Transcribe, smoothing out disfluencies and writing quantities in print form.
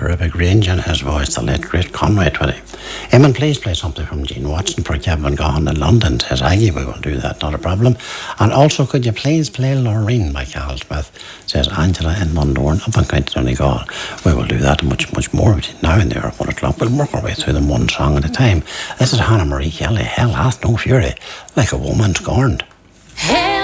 terrific range in his voice, the late great Conway Twitty. Eamon, please play something from Gene Watson for Kevin Gahan in London, says Aggie. We will do that, not a problem. And also, could you please play Lorraine by Carol Smith, says Angela in Mundorn, up in County Donegal. We will do that and much more now in the hour of 1 o'clock. We'll work our way through them one song at a time. This is Hannah Marie Kelly, Hell Hath No Fury, Like a Woman Scorned.